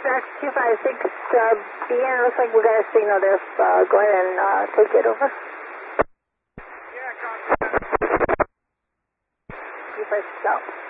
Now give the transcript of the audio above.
Max 256, BN, looks like we got a signal there. Go ahead and take it over. Yeah, copy. 256 out.